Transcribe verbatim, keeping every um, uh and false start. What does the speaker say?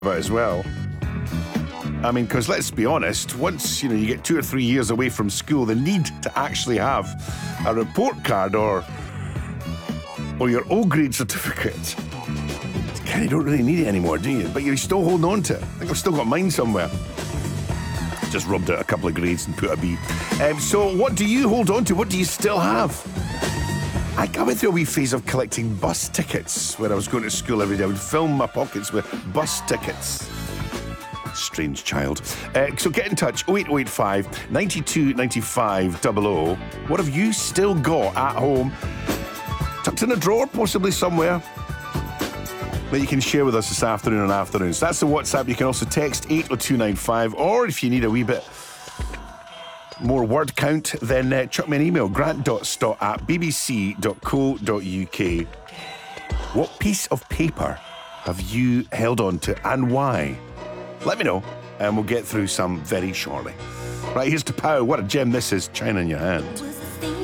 about as well. I mean, because let's be honest, once you know you get two or three years away from school, the need to actually have a report card or or your O grade certificate, you kind of don't really need it anymore, do you? But you're still holding on to it. I think I've still got mine somewhere. Just rubbed out a couple of grades and put a B. Um, so, what do you hold on to? What do you still have? I, I went through a wee phase of collecting bus tickets when I was going to school every day. I would fill my pockets with bus tickets. Strange child. Uh, so get in touch, oh eight oh eight five, nine two nine five double oh. What have you still got at home? Tucked in a drawer, possibly somewhere, that you can share with us this afternoon on Afternoons. That's the WhatsApp. You can also text eight oh two nine five, or if you need a wee bit more word count, then uh, chuck me an email, grant.stott at bbc.co.uk. What piece of paper have you held on to and why? Let me know, and we'll get through some very shortly. Right, here's to Pow. What a gem this is, China in Your Hand.